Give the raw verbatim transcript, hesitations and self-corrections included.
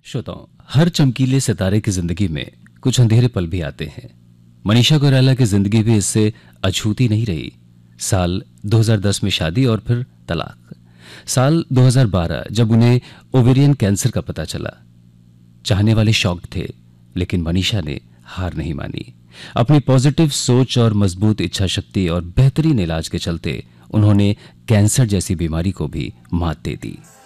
श्रोताओं, हर चमकीले सितारे की जिंदगी में कुछ अंधेरे पल भी आते हैं। मनीषा कोइराला की जिंदगी भी इससे अछूती नहीं रही। साल दो हज़ार दस में शादी और फिर तलाक। साल दो हज़ार बारह जब उन्हें ओवेरियन कैंसर का पता चला। चाहने वाले शॉक्ड थे, लेकिन मनीषा ने हार नहीं मानी। अपनी पॉजिटिव सोच और मजबूत इच्छा शक्ति और बेहतरीन इलाज के चलते उन्होंने कैंसर जैसी बीमारी को भी मात दे दी।